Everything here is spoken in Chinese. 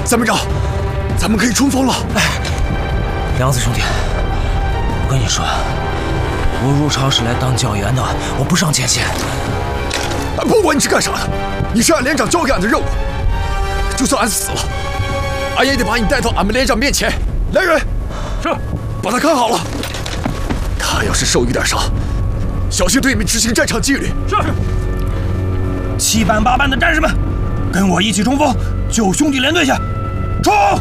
参谋长，咱们可以冲锋了。 哎，梁子兄弟，我跟你说，我入朝是来当教员的，我不上前线。 不管你是干啥的，你是俺连长交给俺的任务。就算俺死了，俺也得把你带到俺们连长面前。来人， 是， 把他看好了。他要是受一点伤，小心对你们执行战场纪律。 是。7班8班的战士们，跟我一起冲锋，救兄弟连队去！冲！